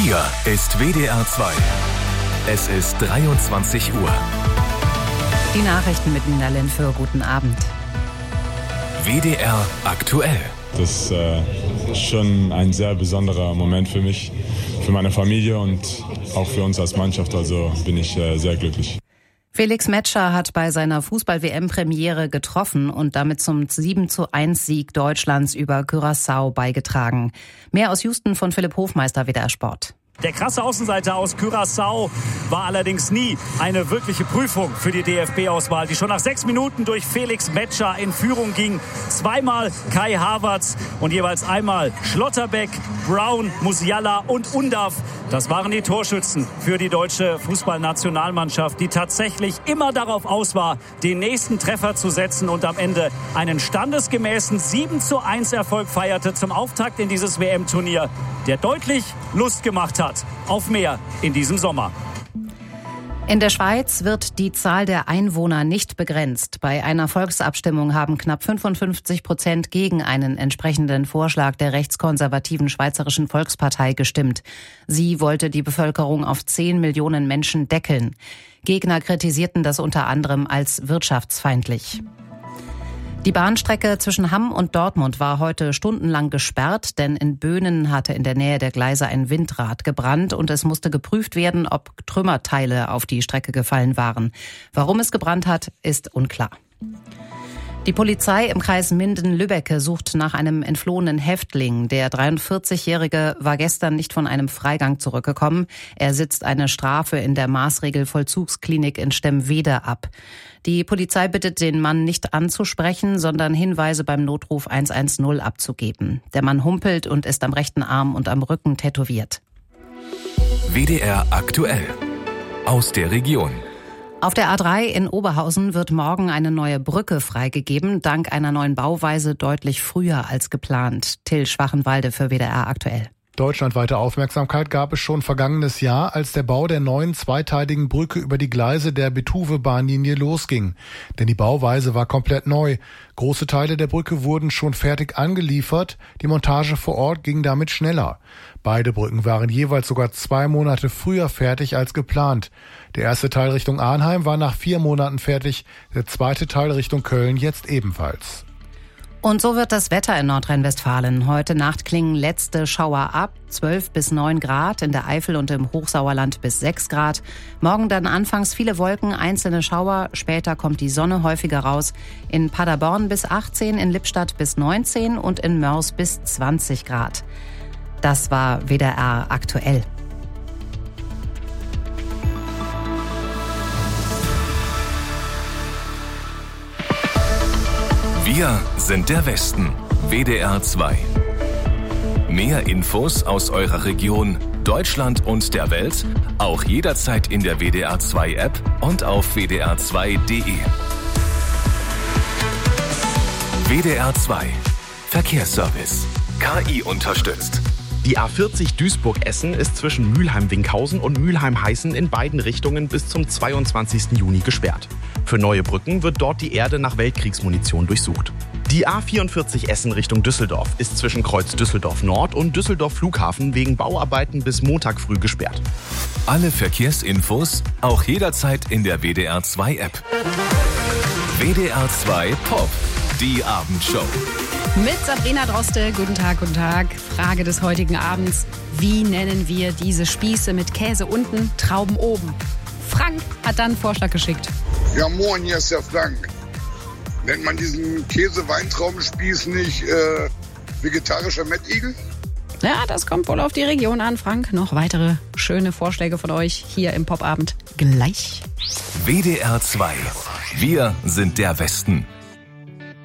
Hier ist WDR 2. Es ist 23 Uhr. Die Nachrichten mit Nina Lenfür. Guten Abend. WDR aktuell. Das ist schon ein sehr besonderer Moment für mich, für meine Familie und auch für uns als Mannschaft. Also bin ich sehr glücklich. Felix Metscher hat bei seiner Fußball-WM-Premiere getroffen und damit zum 7:1-Sieg Deutschlands über Curaçao beigetragen. Mehr aus Houston von Philipp Hofmeister, WDR Sport. Der krasse Außenseiter aus Curaçao war allerdings nie eine wirkliche Prüfung für die DFB-Auswahl, die schon nach 6 Minuten durch Felix Metscher in Führung ging. Zweimal Kai Havertz und jeweils einmal Schlotterbeck, Brown, Musiala und Undav. Das waren die Torschützen für die deutsche Fußballnationalmannschaft, die tatsächlich immer darauf aus war, den nächsten Treffer zu setzen und am Ende einen standesgemäßen 7:1-Erfolg feierte zum Auftakt in dieses WM-Turnier, der deutlich Lust gemacht hat auf mehr in diesem Sommer. In der Schweiz wird die Zahl der Einwohner nicht begrenzt. Bei einer Volksabstimmung haben knapp 55% gegen einen entsprechenden Vorschlag der rechtskonservativen Schweizerischen Volkspartei gestimmt. Sie wollte die Bevölkerung auf 10 Millionen Menschen deckeln. Gegner kritisierten das unter anderem als wirtschaftsfeindlich. Die Bahnstrecke zwischen Hamm und Dortmund war heute stundenlang gesperrt, denn in Böhnen hatte in der Nähe der Gleise ein Windrad gebrannt und es musste geprüft werden, ob Trümmerteile auf die Strecke gefallen waren. Warum es gebrannt hat, ist unklar. Die Polizei im Kreis Minden-Lübbecke sucht nach einem entflohenen Häftling. Der 43-Jährige war gestern nicht von einem Freigang zurückgekommen. Er sitzt eine Strafe in der Maßregel-Vollzugsklinik in Stemwede ab. Die Polizei bittet den Mann nicht anzusprechen, sondern Hinweise beim Notruf 110 abzugeben. Der Mann humpelt und ist am rechten Arm und am Rücken tätowiert. WDR aktuell. Aus der Region. Auf der A3 in Oberhausen wird morgen eine neue Brücke freigegeben, dank einer neuen Bauweise deutlich früher als geplant. Till Schwachenwalde für WDR aktuell. Deutschlandweite Aufmerksamkeit gab es schon vergangenes Jahr, als der Bau der neuen zweiteiligen Brücke über die Gleise der Betuwe-Bahnlinie losging. Denn die Bauweise war komplett neu. Große Teile der Brücke wurden schon fertig angeliefert. Die Montage vor Ort ging damit schneller. Beide Brücken waren jeweils sogar 2 Monate früher fertig als geplant. Der erste Teil Richtung Arnheim war nach 4 Monaten fertig. Der zweite Teil Richtung Köln jetzt ebenfalls. Und so wird das Wetter in Nordrhein-Westfalen. Heute Nacht klingen letzte Schauer ab, 12 bis 9 Grad, in der Eifel und im Hochsauerland bis 6 Grad. Morgen dann anfangs viele Wolken, einzelne Schauer, später kommt die Sonne häufiger raus. In Paderborn bis 18, in Lippstadt bis 19 und in Mörs bis 20 Grad. Das war WDR aktuell. Wir sind der Westen. WDR 2. Mehr Infos aus eurer Region, Deutschland und der Welt, auch jederzeit in der WDR 2 App und auf wdr2.de. WDR 2. Verkehrsservice. KI unterstützt. Die A40 Duisburg-Essen ist zwischen Mülheim-Winkhausen und Mülheim-Heißen in beiden Richtungen bis zum 22. Juni gesperrt. Für neue Brücken wird dort die Erde nach Weltkriegsmunition durchsucht. Die A44 Essen Richtung Düsseldorf ist zwischen Kreuz Düsseldorf Nord und Düsseldorf Flughafen wegen Bauarbeiten bis Montag früh gesperrt. Alle Verkehrsinfos auch jederzeit in der WDR 2 App. WDR 2 Pop, die Abendshow. Mit Sabrina Droste. Guten Tag, guten Tag. Frage des heutigen Abends. Wie nennen wir diese Spieße mit Käse unten, Trauben oben? Frank hat dann einen Vorschlag geschickt. Ja, moin, hier ist der Frank. Nennt man diesen Käse-Weintraubenspieß nicht vegetarischer Mettigel? Ja, das kommt wohl auf die Region an, Frank. Noch weitere schöne Vorschläge von euch hier im Popabend gleich. WDR 2. Wir sind der Westen.